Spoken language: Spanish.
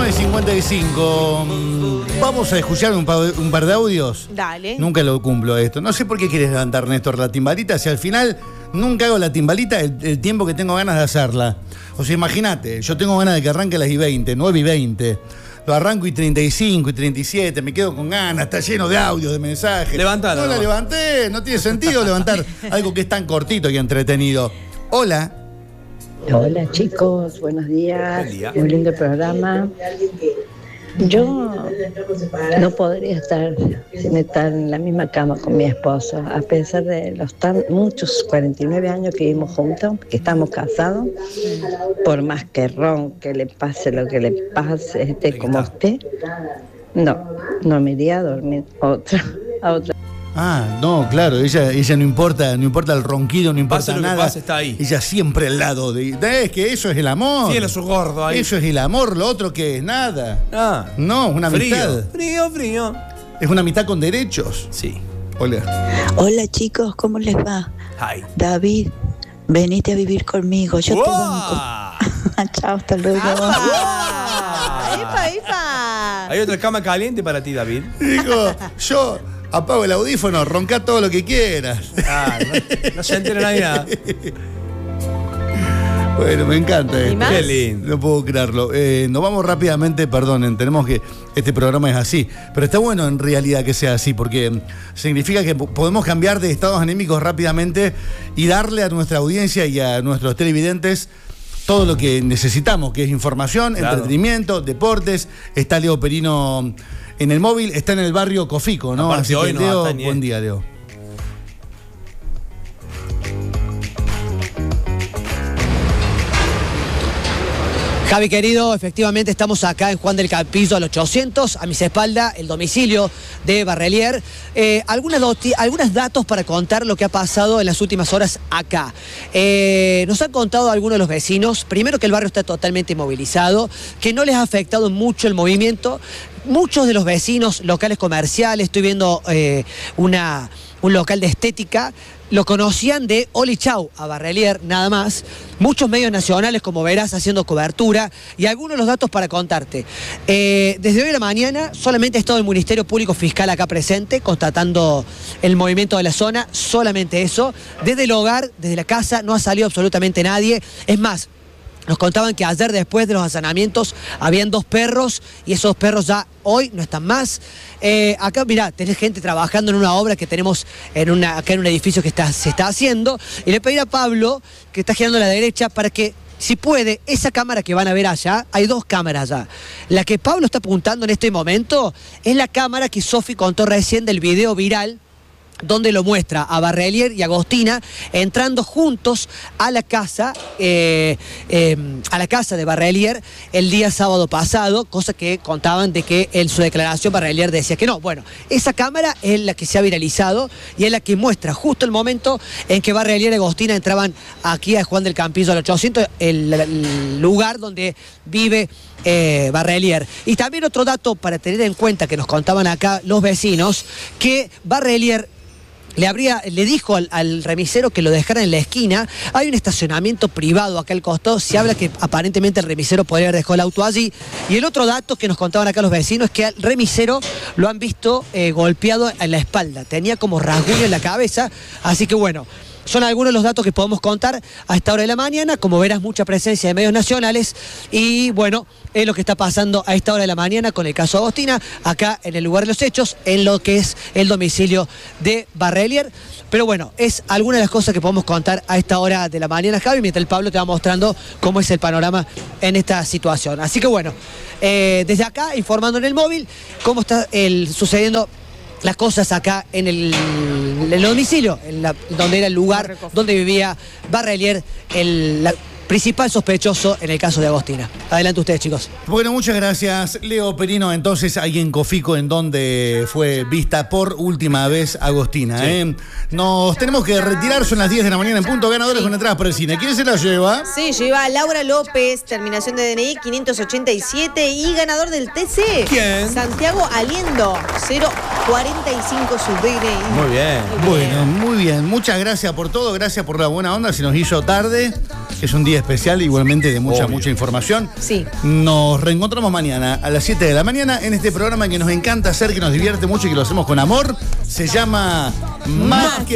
19:55. Vamos a escuchar un par de audios. Dale. Nunca lo cumplo esto. No sé por qué quieres levantar, Néstor, la timbalita, si al final nunca hago la timbalita el tiempo que tengo ganas de hacerla. O sea, imagínate, yo tengo ganas de que arranque a las 9:20, 9:20. Lo arranco y 35, y 37, me quedo con ganas, está lleno de audios, de mensajes. Levántalo. No la levanté, no tiene sentido levantar algo que es tan cortito y entretenido. Hola. Hola chicos, buenos días. Buen día. Muy lindo programa. Yo no podría estar sin estar en la misma cama con mi esposo, a pesar de los muchos 49 años que vivimos juntos, que estamos casados. Por más que ronque, le pase lo que le pase, esté como esté, no me iría a dormir a otra. Ah, no, claro, ella no importa el ronquido, no importa Pase lo que nada. pase, está ahí. Ella siempre al lado es que eso es el amor. Fiel a su gordo ahí. Eso es el amor, lo otro que es nada. Ah. No, una amistad. Frío. Es una amistad con derechos. Sí. Hola. Hola chicos, ¿cómo les va? Hi. David, venite a vivir conmigo, yo te banco. Chao, hasta luego. ¡Epa! ¿Hay otra cama caliente para ti, David? Digo, yo apago el audífono, roncá todo lo que quieras. Ah, no se entera nadie nada. Bueno, me encanta esto. más? Qué lindo. No puedo creerlo. Nos vamos rápidamente, perdonen, tenemos que... Este programa es así. Pero está bueno en realidad que sea así, porque significa que podemos cambiar de estados anímicos rápidamente y darle a nuestra audiencia y a nuestros televidentes todo lo que necesitamos, que es información, claro, entretenimiento, deportes. Está Leo Perino en el móvil, está en el barrio Cofico, ¿no? Aparte Así hoy que, no Leo, está ni buen día, Leo. Javi querido, efectivamente estamos acá en Juan del Campillo al 800, a mis espaldas, el domicilio de Barrelier. Algunos datos para contar lo que ha pasado en las últimas horas acá. Nos han contado algunos de los vecinos, primero que el barrio está totalmente inmovilizado, que no les ha afectado mucho el movimiento. Muchos de los vecinos, locales comerciales, estoy viendo un local de estética, lo conocían de Oli Chau a Barrelier, nada más. Muchos medios nacionales, como verás, haciendo cobertura. Y algunos de los datos para contarte. Desde hoy a la mañana solamente ha estado el Ministerio Público Fiscal acá presente, constatando el movimiento de la zona, solamente eso. Desde el hogar, desde la casa, no ha salido absolutamente nadie. Es más, nos contaban que ayer, después de los allanamientos, habían 2 perros y esos perros ya hoy no están más. Acá, mirá, tenés gente trabajando en una obra que tenemos acá en un edificio que se está haciendo. Y le pedí a Pablo, que está girando a la derecha, para que, si puede, esa cámara que van a ver allá, hay 2 cámaras allá. La que Pablo está apuntando en este momento es la cámara que Sofi contó recién del video viral, donde lo muestra a Barrelier y Agostina entrando juntos a la casa de Barrelier el día sábado pasado, cosa que contaban de que en su declaración Barrelier decía que no. Bueno, esa cámara es la que se ha viralizado y es la que muestra justo el momento en que Barrelier y Agostina entraban aquí a Juan del Campillo al 800, el lugar donde vive Barrelier. Y también otro dato para tener en cuenta que nos contaban acá los vecinos, que Barrelier le dijo al remisero que lo dejara en la esquina. Hay un estacionamiento privado acá al costado. Se habla que aparentemente el remisero podría haber dejado el auto allí. Y el otro dato que nos contaban acá los vecinos es que al remisero lo han visto golpeado en la espalda. Tenía como rasguño en la cabeza. Así que bueno, son algunos de los datos que podemos contar a esta hora de la mañana. Como verás, mucha presencia de medios nacionales. Y bueno, es lo que está pasando a esta hora de la mañana con el caso Agostina, acá en el lugar de los hechos, en lo que es el domicilio de Barrelier. Pero bueno, es alguna de las cosas que podemos contar a esta hora de la mañana, Javi, mientras el Pablo te va mostrando cómo es el panorama en esta situación. Así que bueno, desde acá, informando en el móvil, cómo está sucediendo las cosas acá en el domicilio, donde era el lugar donde vivía Barrelier, el principal sospechoso en el caso de Agostina. Adelante ustedes, chicos. Bueno, muchas gracias, Leo Perino. Entonces, ahí en Cofico, en donde fue vista por última vez Agostina. Sí. Nos tenemos que retirar, son las 10 de la mañana en punto. Ganadores con entradas para el cine. ¿Quién se la lleva? Sí, lleva Laura López, terminación de DNI 587 y ganador del TC. ¿Quién? Santiago Aliendo, 045 su DNI. Muy bien. Bueno, muy bien. Muchas gracias por todo, gracias por la buena onda. Se nos hizo tarde, es un día día especial, igualmente de mucha información. Sí. Nos reencontramos mañana a las 7 de la mañana en este programa que nos encanta hacer, que nos divierte mucho y que lo hacemos con amor. Se llama Más que